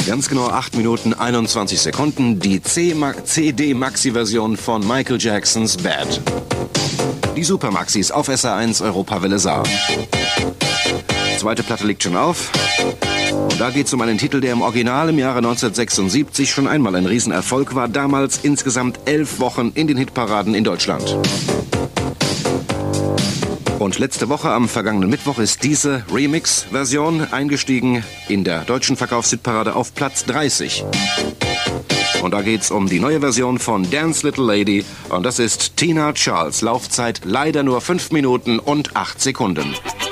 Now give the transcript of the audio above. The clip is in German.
Ganz genau 8 Minuten 21 Sekunden. Die CD-Maxi-Version von Michael Jacksons Bad. Die Supermaxis auf SR1 Europawelle Saar. Zweite Platte liegt schon auf. Und da geht es um einen Titel, der im Original im Jahre 1976 schon einmal ein Riesenerfolg war. Damals insgesamt 11 Wochen in den Hitparaden in Deutschland. Und letzte Woche, am vergangenen Mittwoch, ist diese Remix-Version eingestiegen in der deutschen Verkaufshitparade auf Platz 30. Und da geht's um die neue Version von Dance Little Lady. Und das ist Tina Charles. Laufzeit leider nur 5 Minuten und 8 Sekunden.